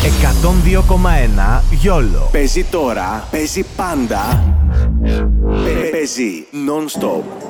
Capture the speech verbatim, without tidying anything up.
εκατόν δύο κόμμα ένα γιόλο. Παίζει τώρα, παίζει πάντα. Παίζει non-stop.